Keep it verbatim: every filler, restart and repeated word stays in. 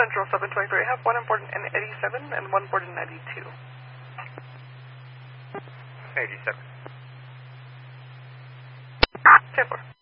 Central seven twenty-three, I have one important in eighty-seven and one board in ninety-two. eighty-seven. ten four.